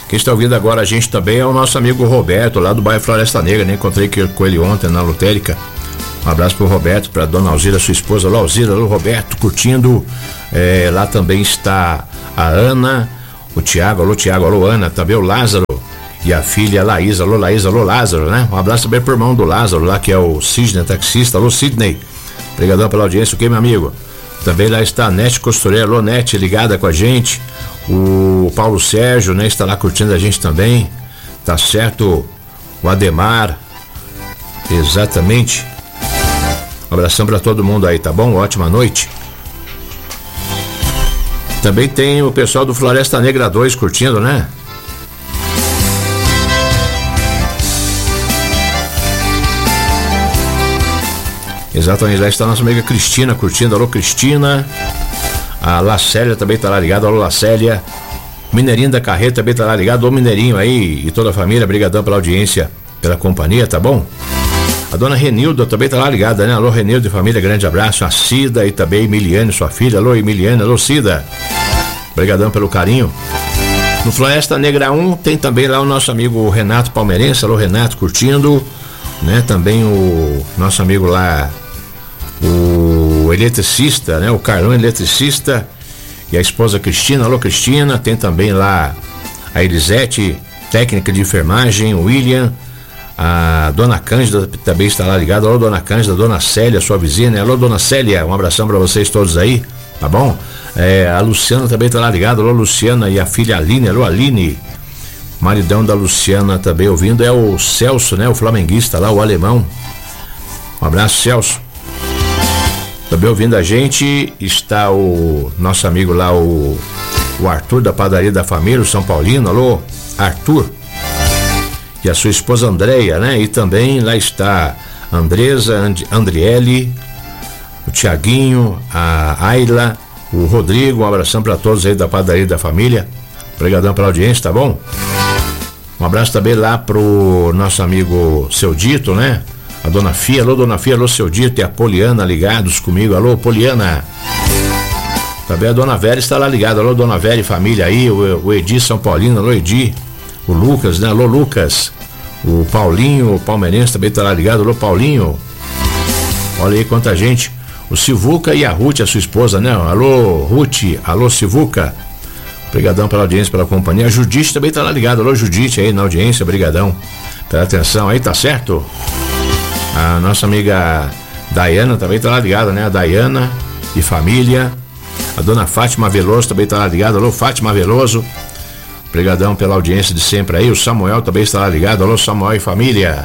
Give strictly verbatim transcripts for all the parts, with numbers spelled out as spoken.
Quem está ouvindo agora a gente também é o nosso amigo Roberto, lá do bairro Floresta Negra, né? Encontrei com ele ontem na lotérica. Um abraço pro Roberto, pra dona Alzira, sua esposa. Alô, Alzira, alô, Roberto, curtindo. É, lá também está a Ana, o Tiago, alô, Tiago, alô, Ana, também o Lázaro e a filha Laís, alô, Laís, alô, Lázaro, né? Um abraço também pro irmão do Lázaro, lá que é o Sidney, taxista, alô, Sidney. Obrigadão pela audiência, ok, meu amigo? Também lá está a Nete Costureira, alô, Nete, ligada com a gente. O Paulo Sérgio, né, está lá curtindo a gente também, tá certo? O Ademar, exatamente. Um abração para todo mundo aí, tá bom? Ótima noite. Também tem o pessoal do Floresta Negra dois curtindo, né? Exatamente, lá está a nossa amiga Cristina curtindo, alô, Cristina. A Lacélia também tá lá ligado, alô Lacélia. Mineirinho da Carreta também tá lá ligado, ô Mineirinho aí e toda a família, brigadão pela audiência, pela companhia, tá bom? A dona Renilda também tá lá ligada, né? Alô Renilda e família, grande abraço. A Cida e também Emiliane, sua filha, alô Emiliane, alô Cida. Brigadão pelo carinho. No Floresta Negra um tem também lá o nosso amigo Renato Palmeirense, alô Renato, curtindo, né? Também o nosso amigo lá, o eletricista, né? O Carlão eletricista e a esposa Cristina, alô Cristina. Tem também lá a Elisete, técnica de enfermagem, o William, a dona Cândida também está lá ligada, alô dona Cândida, dona Célia, sua vizinha, né? Alô dona Célia, um abração para vocês todos aí, tá bom? É, a Luciana também está lá ligada, alô Luciana e a filha Aline, alô Aline. Maridão da Luciana também ouvindo é o Celso, né? O flamenguista lá, o alemão. Um abraço, Celso. Também ouvindo a gente está o nosso amigo lá, o, o Arthur da Padaria da Família, o São Paulino, alô, Arthur. E a sua esposa Andréia, né? E também lá está a Andresa, And- Andriele, o Tiaguinho, a Ayla, o Rodrigo, um abração para todos aí da Padaria da Família. Obrigadão pela audiência, tá bom? Um abraço também lá pro nosso amigo Seu Dito, né? A dona Fia, alô dona Fia, alô Seu Dito e a Poliana ligados comigo, alô Poliana. Também a dona Vera está lá ligada, alô dona Vera e família aí, o, o Edi São Paulino, alô Edi, o Lucas, né? Alô Lucas, o Paulinho, o palmeirense também está lá ligado, alô Paulinho. Olha aí quanta gente, o Sivuca e a Ruth, a sua esposa, né? Alô Ruth, alô Sivuca. Obrigadão pela audiência, pela companhia. A Judite também tá lá ligado. Alô, Judite aí na audiência, obrigadão pela atenção aí, tá certo? A nossa amiga Dayana também tá lá ligada, né? A Dayana e família. A dona Fátima Veloso também tá lá ligada. Alô, Fátima Veloso. Obrigadão pela audiência de sempre aí. O Samuel também está lá ligado. Alô, Samuel e família.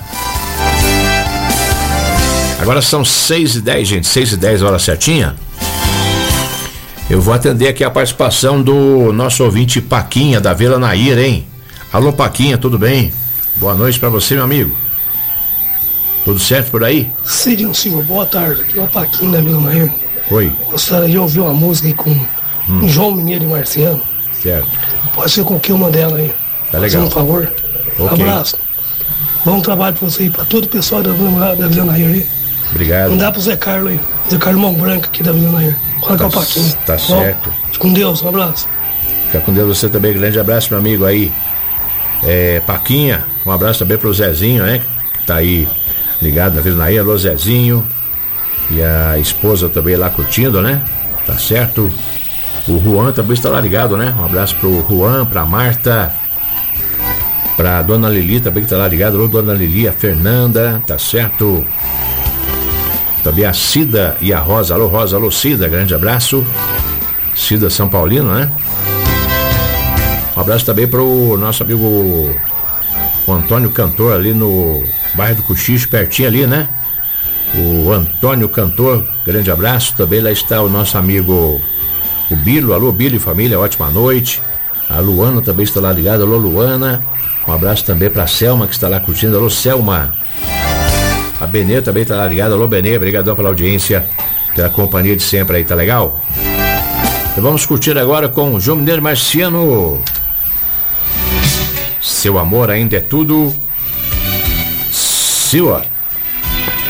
Agora são seis e dez, gente. seis e dez, hora certinha. Eu vou atender aqui a participação do nosso ouvinte Paquinha, da Vila Nair, hein? Alô, Paquinha, tudo bem? Boa noite pra você, meu amigo. Tudo certo por aí? Sim, senhor, boa tarde. Aqui é o Paquinha da Vila Nair. Oi. Gostaria de ouvir uma música aí com hum. João Mineiro e Marciano. Certo. Pode ser qualquer uma delas aí. Tá legal. Por favor. Okay. Abraço. Bom trabalho pra você e pra todo o pessoal da Vila, da Vila Nair aí. Obrigado. Mandar pro Zé Carlos aí. Zé Carlos Mão Branca aqui da Vila Nair. Olha cá o Paquinho. Tá certo. Bom, com Deus, um abraço. Fica com Deus você também, grande abraço, meu amigo aí. É, Paquinha, um abraço também pro Zezinho, né? Que tá aí ligado na Vila Nair. Alô, Zezinho. E a esposa também lá curtindo, né? Tá certo. O Juan também está lá ligado, né? Um abraço pro Juan, pra Marta, pra dona Lili também que tá lá ligado. Alô, dona Lili, a Fernanda, tá certo. Também a Cida e a Rosa. Alô, Rosa, alô, Cida, grande abraço. Cida São Paulino, né? Um abraço também pro nosso amigo o Antônio Cantor, ali no bairro do Cochicho, pertinho ali, né? O Antônio Cantor, grande abraço. Também lá está o nosso amigo o Bilo. Alô, Bilo e família, ótima noite. A Luana também está lá ligada. Alô, Luana. Um abraço também pra Selma, que está lá curtindo. Alô, Selma. A Benê também tá lá ligada. Alô, Benê, obrigadão pela audiência, pela companhia de sempre aí, tá legal? Então vamos curtir agora com João Mineiro e Marciano. Seu amor ainda é tudo. Sua.